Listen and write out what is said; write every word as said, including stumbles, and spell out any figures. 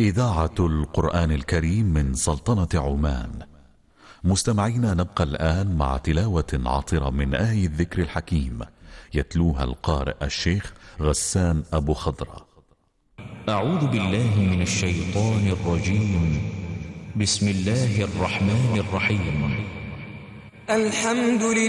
إذاعة القرآن الكريم من سلطنة عمان. مستمعينا، نبقى الآن مع تلاوة عطرة من آي الذكر الحكيم يتلوها القارئ الشيخ غسان أبو خضرة. أعوذ بالله من الشيطان الرجيم. بسم الله الرحمن الرحيم. الحمد لله